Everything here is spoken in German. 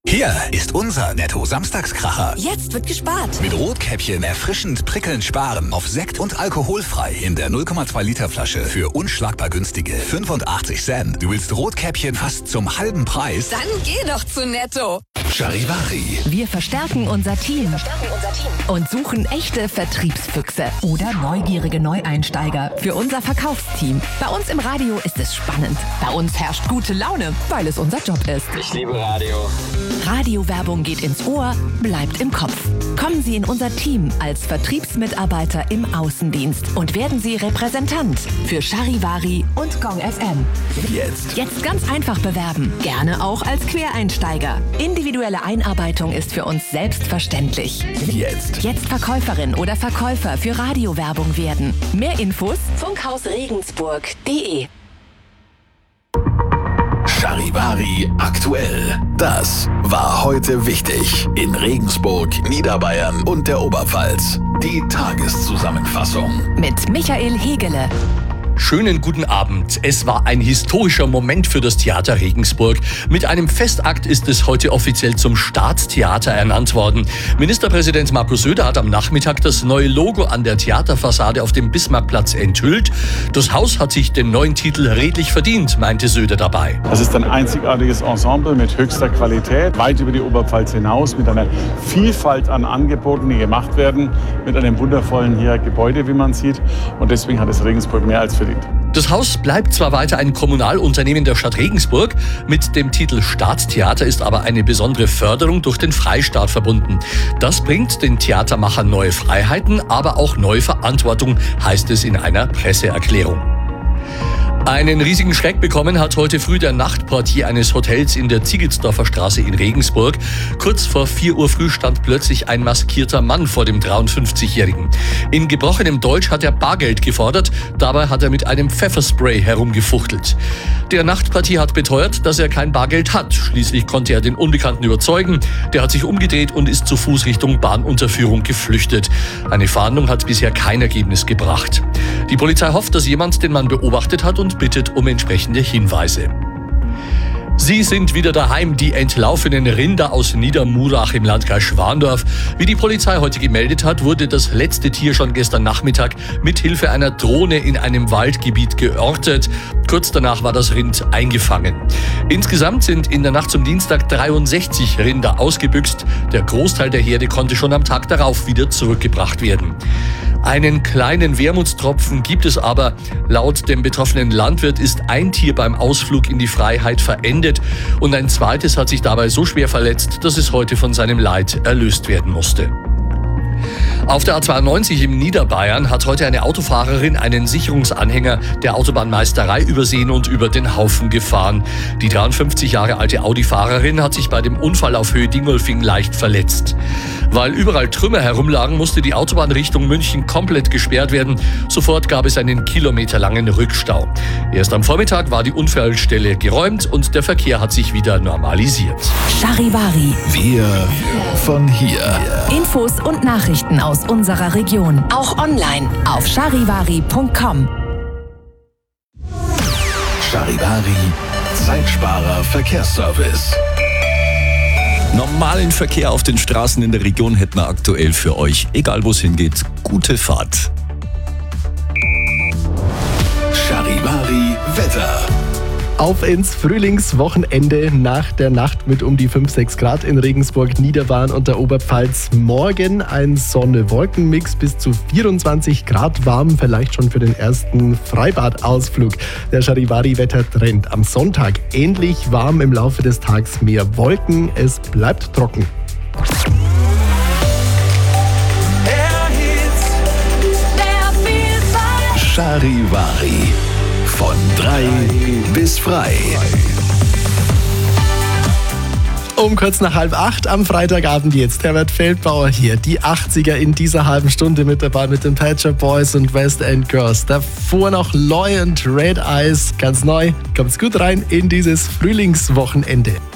Hier ist unser Netto-Samstagskracher. Jetzt wird gespart. Mit Rotkäppchen erfrischend prickelnd sparen auf Sekt und alkoholfrei in der 0,2 Liter Flasche für unschlagbar günstige 85 Cent. Du willst Rotkäppchen fast zum halben Preis? Dann geh doch zu Netto. Charivari. Wir verstärken unser Team und suchen echte Vertriebsfüchse oder neugierige Neueinsteiger für unser Verkaufsteam. Bei uns im Radio ist es spannend. Bei uns herrscht gute Laune, weil es unser Job ist. Ich liebe Radio. Radiowerbung geht ins Ohr, bleibt im Kopf. Kommen Sie in unser Team als Vertriebsmitarbeiter im Außendienst und werden Sie Repräsentant für Charivari und Gong FM. Jetzt ganz einfach bewerben, gerne auch als Quereinsteiger. Individuelle Einarbeitung ist für uns selbstverständlich. Jetzt Verkäuferin oder Verkäufer für Radiowerbung werden. Mehr Infos: funkhausregensburg.de. Charivari aktuell. Das war heute wichtig in Regensburg, Niederbayern und der Oberpfalz. Die Tageszusammenfassung Mit Michael Hegele. Schönen guten Abend. Es war ein historischer Moment für das Theater Regensburg. Mit einem Festakt ist es heute offiziell zum Staatstheater ernannt worden. Ministerpräsident Markus Söder hat am Nachmittag das neue Logo an der Theaterfassade auf dem Bismarckplatz enthüllt. Das Haus hat sich den neuen Titel redlich verdient, meinte Söder dabei. Es ist ein einzigartiges Ensemble mit höchster Qualität, weit über die Oberpfalz hinaus, mit einer Vielfalt an Angeboten, die gemacht werden, mit einem wundervollen hier Gebäude, wie man sieht. Und deswegen hat es Regensburg mehr als verdient. Das Haus bleibt zwar weiter ein Kommunalunternehmen der Stadt Regensburg, mit dem Titel Staatstheater ist aber eine besondere Förderung durch den Freistaat verbunden. Das bringt den Theatermachern neue Freiheiten, aber auch neue Verantwortung, heißt es in einer Presseerklärung. Einen riesigen Schreck bekommen hat heute früh der Nachtportier eines Hotels in der Ziegelsdorfer Straße in Regensburg. Kurz vor 4 Uhr früh stand plötzlich ein maskierter Mann vor dem 53-Jährigen. In gebrochenem Deutsch hat er Bargeld gefordert, dabei hat er mit einem Pfefferspray herumgefuchtelt. Der Nachtportier hat beteuert, dass er kein Bargeld hat. Schließlich konnte er den Unbekannten überzeugen. Der hat sich umgedreht und ist zu Fuß Richtung Bahnunterführung geflüchtet. Eine Fahndung hat bisher kein Ergebnis gebracht. Die Polizei hofft, dass jemand den Mann beobachtet hat und bittet um entsprechende Hinweise. Sie sind wieder daheim, die entlaufenen Rinder aus Niedermurach im Landkreis Schwandorf. Wie die Polizei heute gemeldet hat, wurde das letzte Tier schon gestern Nachmittag mit Hilfe einer Drohne in einem Waldgebiet geortet. Kurz danach war das Rind eingefangen. Insgesamt sind in der Nacht zum Dienstag 63 Rinder ausgebüxt. Der Großteil der Herde konnte schon am Tag darauf wieder zurückgebracht werden. Einen kleinen Wermutstropfen gibt es aber. Laut dem betroffenen Landwirt ist ein Tier beim Ausflug in die Freiheit verendet und ein zweites hat sich dabei so schwer verletzt, dass es heute von seinem Leid erlöst werden musste. Auf der A92 im Niederbayern hat heute eine Autofahrerin einen Sicherungsanhänger der Autobahnmeisterei übersehen und über den Haufen gefahren. Die 53 Jahre alte Audi-Fahrerin hat sich bei dem Unfall auf Höhe Dingolfing leicht verletzt. Weil überall Trümmer herumlagen, musste die Autobahn Richtung München komplett gesperrt werden. Sofort gab es einen kilometerlangen Rückstau. Erst am Vormittag war die Unfallstelle geräumt und der Verkehr hat sich wieder normalisiert. Charivari. Wir von hier. Infos und Nachrichten aus unserer Region. Auch online auf charivari.com. Charivari, Zeitsparer Verkehrsservice. Normalen Verkehr auf den Straßen in der Region hätten wir aktuell für euch. Egal wo es hingeht, gute Fahrt. Charivari Wetter. Auf ins Frühlingswochenende nach der Nacht mit um die 5-6 Grad in Regensburg, Niederbayern und der Oberpfalz. Morgen ein Sonne-Wolken-Mix bis zu 24 Grad warm, vielleicht schon für den ersten Freibadausflug. Der Charivari-Wettertrend am Sonntag ähnlich warm, im Laufe des Tages mehr Wolken, es bleibt trocken. Charivari. Von 3 bis frei. Um kurz nach 7:30 am Freitagabend jetzt. Herbert Feldbauer hier. Die 80er in dieser halben Stunde mit dabei mit den Pet Shop Boys und West End Girls. Davor noch Loy und Red Eyes. Ganz neu. Kommt's gut rein in dieses Frühlingswochenende.